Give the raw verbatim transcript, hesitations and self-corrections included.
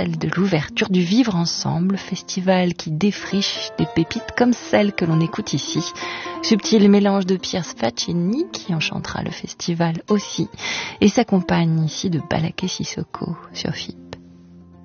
celle de l'ouverture du Vivre Ensemble, festival qui défriche des pépites comme celle que l'on écoute ici. Subtil mélange de Piers Faccini, qui enchantera le festival aussi, et s'accompagne ici de Balaké Sissoko sur F I.